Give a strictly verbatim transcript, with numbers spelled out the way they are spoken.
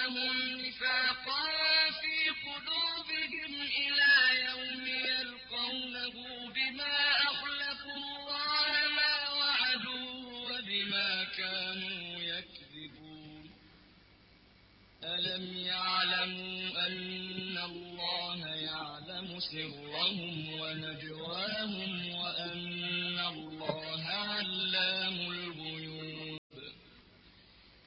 لهم نفاقا في قلوبهم إلى يوم يلقونه بما أخلفوا الله ما وعدوه وبما كانوا يكذبون ألم يعلموا أن الله يعلم سرهم ونجواهم وأن الله علام الغيوب